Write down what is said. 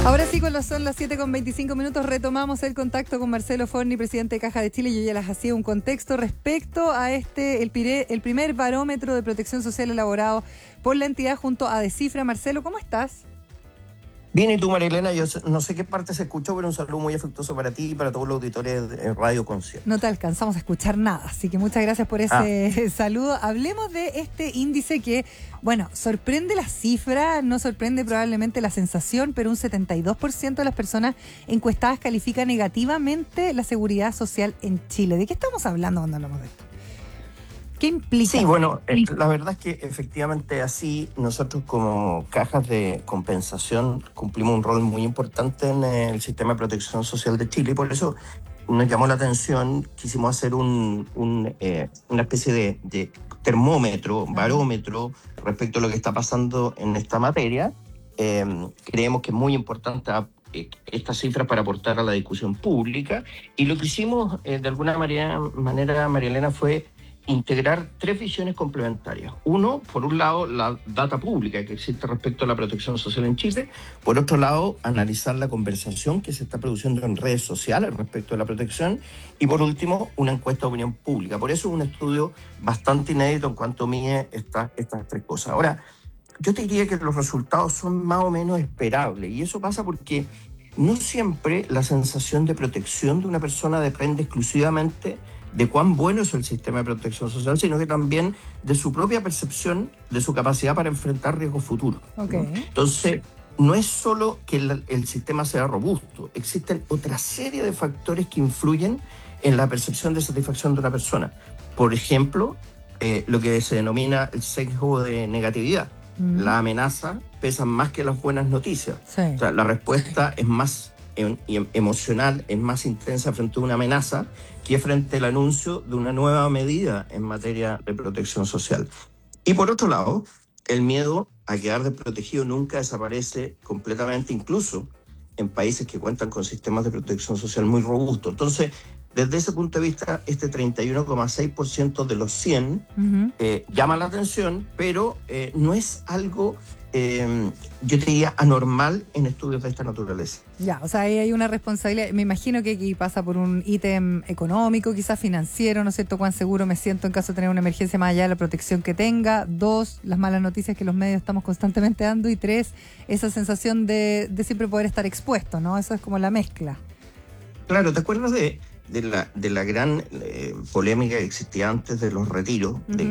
Ahora sí, son las 7:25, retomamos el contacto con Marcelo Forni, presidente de Caja de Chile. Yo ya les hacía un contexto respecto a el primer barómetro de protección social elaborado por la entidad junto a Descifra. Marcelo, ¿cómo estás? Bien, y tú, María Elena, yo no sé qué parte se escuchó, pero un saludo muy afectuoso para ti y para todos los auditores de Radio Concierto. No te alcanzamos a escuchar nada, así que muchas gracias por ese saludo. Hablemos de este índice que, bueno, sorprende la cifra, no sorprende probablemente la sensación, pero un 72% de las personas encuestadas califica negativamente la seguridad social en Chile. ¿De qué estamos hablando cuando hablamos de esto? ¿Qué implica? Sí, bueno, la verdad es que efectivamente así nosotros como cajas de compensación cumplimos un rol muy importante en el sistema de protección social de Chile y por eso nos llamó la atención, quisimos hacer una especie de termómetro, barómetro respecto a lo que está pasando en esta materia. Creemos que es muy importante estas cifras para aportar a la discusión pública y lo que hicimos de alguna manera, María Elena, fue integrar tres visiones complementarias. Uno, por un lado, la data pública que existe respecto a la protección social en Chile. Por otro lado, analizar la conversación que se está produciendo en redes sociales respecto a la protección. Y por último, una encuesta de opinión pública. Por eso es un estudio bastante inédito en cuanto mide estas tres cosas. Ahora, yo te diría que los resultados son más o menos esperables. Y eso pasa porque no siempre la sensación de protección de una persona depende exclusivamente de cuán bueno es el sistema de protección social, sino que también de su propia percepción, de su capacidad para enfrentar riesgos futuros. Okay. ¿No? Entonces, no es solo que el sistema sea robusto, existen otra serie de factores que influyen en la percepción de satisfacción de una persona. Por ejemplo, lo que se denomina el sesgo de negatividad. La amenaza pesa más que las buenas noticias. Sí. O sea, la respuesta es más emocional, es más intensa frente a una amenaza que frente al anuncio de una nueva medida en materia de protección social. Y por otro lado, el miedo a quedar desprotegido nunca desaparece completamente, incluso en países que cuentan con sistemas de protección social muy robustos. Entonces, desde ese punto de vista, este 31,6% de los 100 llama la atención, pero no es algo, yo te diría, anormal en estudios de esta naturaleza. Ya, o sea, ahí hay una responsabilidad. Me imagino que aquí pasa por un ítem económico, quizás financiero, ¿no es cierto? Cuán seguro me siento en caso de tener una emergencia, más allá de la protección que tenga. 2, las malas noticias que los medios estamos constantemente dando. Y 3, esa sensación de siempre poder estar expuesto, ¿no? Eso es como la mezcla. Claro, ¿te acuerdas de la gran polémica que existía antes de los retiros? De